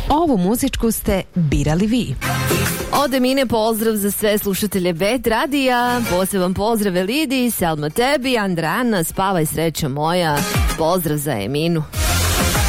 Ovu muzičku ste birali vi. Od Emine pozdrav za sve slušatelje Bet radija. Poseban pozdrav Elidi, Selma tebi, Andrana, spavaj sreća moja. Pozdrav za Eminu.